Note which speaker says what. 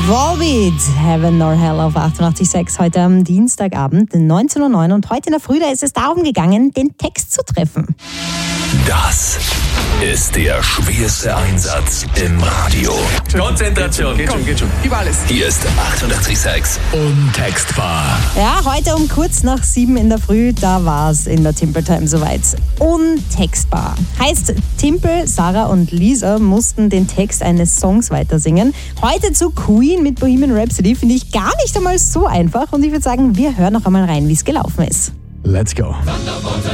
Speaker 1: Volbeat, Heaven or Hell auf 88.6 heute am Dienstagabend, 19.09 Uhr. Und heute in der Früh, da ist es darum gegangen, den Text zu treffen.
Speaker 2: Das ist der schwerste Einsatz im Radio. Konzentration.
Speaker 3: Geht schon. Gib alles.
Speaker 2: Hier ist 88.6 Untextbar.
Speaker 1: Ja, heute um kurz nach 7 in der Früh, da war es in der Timple Time soweit. Untextbar. Heißt, Timple, Sarah und Lisa mussten den Text eines Songs weitersingen. Heute zu Queen mit Bohemian Rhapsody finde ich gar nicht einmal so einfach. Und ich würde sagen, wir hören noch einmal rein, wie es gelaufen ist.
Speaker 3: Let's go.